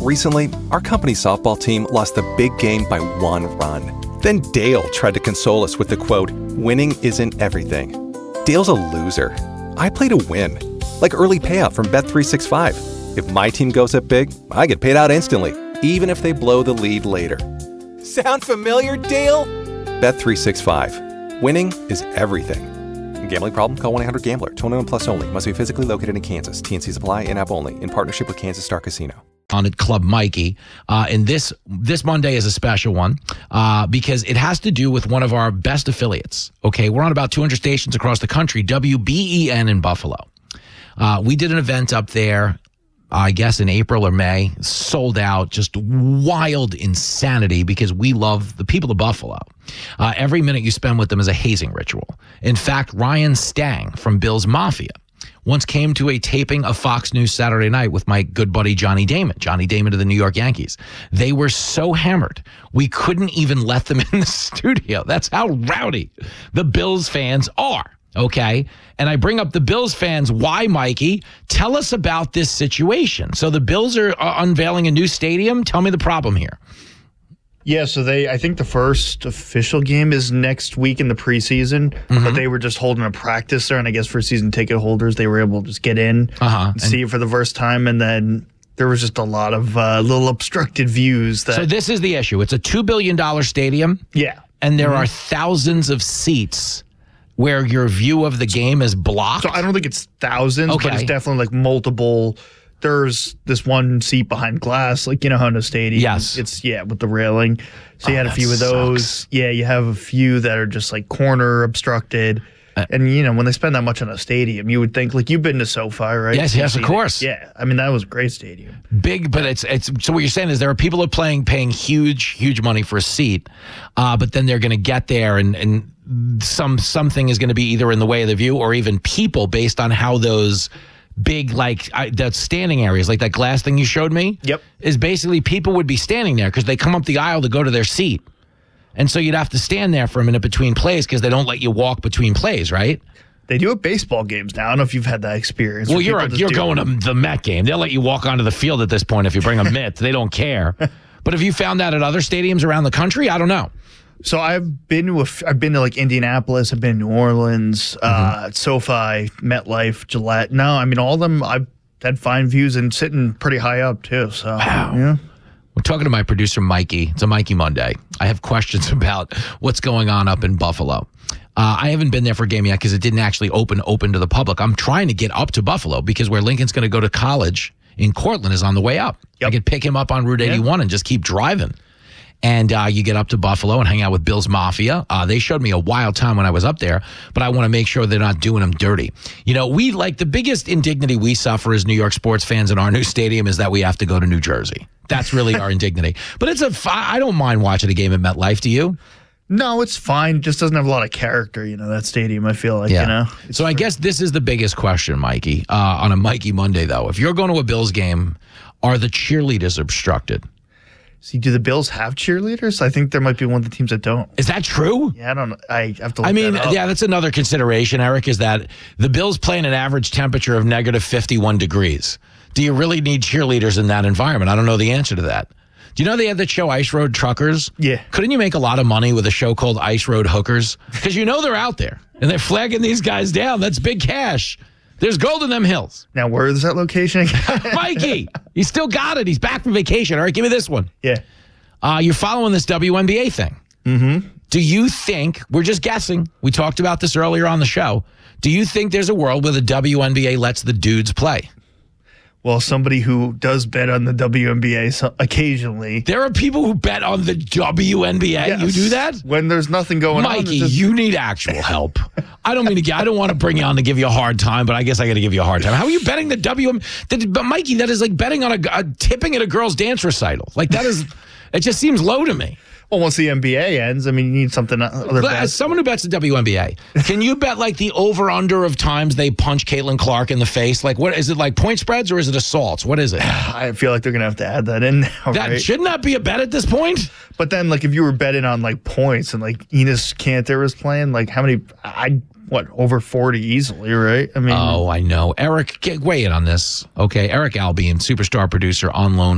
Recently, our company softball team lost the big game by 1 run. Then Dale tried to console us with the quote, "Winning isn't everything." Dale's a loser. I play to win. Like early payout from Bet365. If my team goes up big, I get paid out instantly, even if they blow the lead later. Sound familiar, Dale? Bet365. Winning is everything. Gambling problem? Call 1-800-GAMBLER. 21 plus only. Must be physically located in Kansas. T&Cs apply. In-app only. In partnership with Kansas Star Casino. On at Club Mikey. And this Monday is a special one because it has to do with one of our best affiliates. Okay, we're on about 200 stations across the country, WBEN in Buffalo. We did an event up there, I guess in April or May, sold out, just wild insanity because we love the people of Buffalo. Every minute you spend with them is a hazing ritual. In fact, Ryan Stang from Bill's Mafia once came to a taping of Fox News Saturday night with my good buddy Johnny Damon of the New York Yankees. They were so hammered, we couldn't even let them in the studio. That's how rowdy the Bills fans are. Okay. And I bring up the Bills fans. Why, Mikey? Tell us about this situation. So the Bills are unveiling a new stadium. Tell me the problem here. Yeah, so I think the first official game is next week in the preseason, but they were just holding a practice there, and I guess for season ticket holders, they were able to just get in and see it for the first time, and then there was just a lot of little obstructed views. So this is the issue. It's a $2 billion stadium. Yeah. And there are thousands of seats where your view of the game is blocked. So I don't think it's thousands, but it's definitely like multiple. There's this one seat behind glass, like, Honda Stadium. Yes. It's, with the railing. So you had a few of those. Sucks. Yeah, you have a few that are just like corner obstructed. And, when they spend that much on a stadium, you would think, like, you've been to SoFi, right? Yes, of course. Yeah. I mean, that was a great stadium. Big, but it's so what you're saying is there are people who are paying huge money for a seat, but then they're going to get there and something is going to be either in the way of the view or even people based on how those big, that standing areas, like that glass thing you showed me. Yep. Is basically people would be standing there because they come up the aisle to go to their seat. And so you'd have to stand there for a minute between plays because they don't let you walk between plays, right? They do at baseball games now. I don't know if you've had that experience. Well, you're going to the Met game. They'll let you walk onto the field at this point if you bring a mitt. They don't care. But have you found that at other stadiums around the country? I don't know. So I've been to like Indianapolis, I've been to New Orleans, SoFi, MetLife, Gillette. No, I mean all of them. I've had fine views and sitting pretty high up too. So wow. Yeah. We're talking to my producer Mikey. It's a Mikey Monday. I have questions about what's going on up in Buffalo. I haven't been there for a game yet because it didn't actually open to the public. I'm trying to get up to Buffalo because where Lincoln's going to go to college in Cortland is on the way up. Yep. I could pick him up on Route 81 and just keep driving. And you get up to Buffalo and hang out with Bill's Mafia. They showed me a wild time when I was up there, but I want to make sure they're not doing them dirty. We the biggest indignity we suffer as New York sports fans in our new stadium is that we have to go to New Jersey. That's really our indignity. But I don't mind watching a game at MetLife. Do you? No, it's fine. It just doesn't have a lot of character, that stadium, I feel like, So I guess this is the biggest question, Mikey, on a Mikey Monday, though. If you're going to a Bills game, are the cheerleaders obstructed? See, do the Bills have cheerleaders? I think there might be one of the teams that don't. Is that true? Yeah, I don't know. I have to look that up. Yeah, that's another consideration, Eric, is that the Bills play in an average temperature of negative 51 degrees. Do you really need cheerleaders in that environment? I don't know the answer to that. Do you know they had that show Ice Road Truckers? Yeah. Couldn't you make a lot of money with a show called Ice Road Hookers? Because they're out there, and they're flagging these guys down. That's big cash. There's gold in them hills. Now, where is that location again? Mikey, he still got it. He's back from vacation. All right, give me this one. Yeah. You're following this WNBA thing. Mm-hmm. Do you think, we're just guessing, we talked about this earlier on the show, do you think there's a world where the WNBA lets the dudes play? Well, somebody who does bet on the WNBA occasionally. There are people who bet on the WNBA. Yes. You do that? When there's nothing going on. Mikey, you need actual help. I don't want to bring you on to give you a hard time, but I guess I got to give you a hard time. How are you betting the WNBA? But Mikey, that is like betting on a tipping at a girl's dance recital. Like that is, it just seems low to me. Well, once the NBA ends, I mean, you need something other. As someone who bets the WNBA, can you bet like the over-under of times they punch Caitlin Clark in the face? Like, what is it, like point spreads or is it assaults? What is it? I feel like they're going to have to add that in now, right? Shouldn't that be a bet at this point? But then, like, if you were betting on, like, points and, like, Enes Kanter was playing, like, how many, over 40 easily, right? I mean. Oh, I know. Eric, weigh in on this. Okay, Eric Albion, superstar producer on loan